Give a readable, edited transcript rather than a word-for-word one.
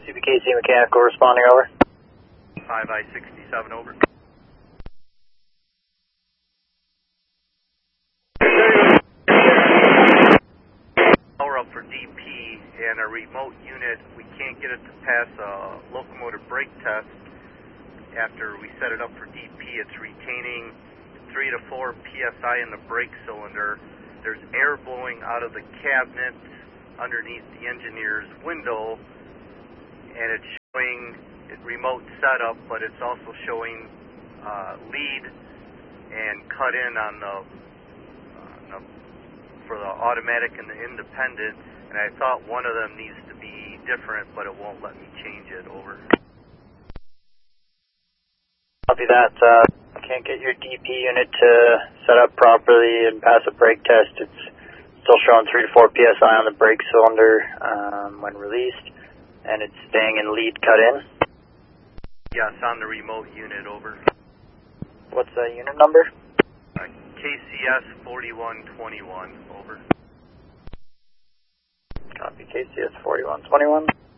CPKC Mechanical responding, over. 5I-67, over. Power up for DP and a remote unit. We can't get it to pass a locomotive brake test. After we set it up for DP, it's retaining 3 to 4 PSI in the brake cylinder. There's air blowing out of the cabinet underneath the engineer's window, and it's showing remote setup, but it's also showing lead and cut in on the for the automatic and the independent, and I thought one of them needs to be different, but it won't let me change it, over. Copy that. Can't get your DP unit to set up properly and pass a brake test. It's still showing 3 to 4 PSI on the brake cylinder when released, and it's staying in lead cut in. Yes, on the remote unit, over. What's the unit number? KCS 4121, over. Copy, KCS 4121.